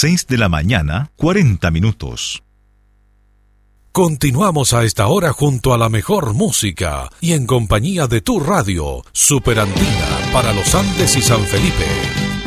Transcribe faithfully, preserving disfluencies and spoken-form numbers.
seis de la mañana, cuarenta minutos. Continuamos a esta hora junto a la mejor música y en compañía de tu radio, Super Andina, para los Andes y San Felipe.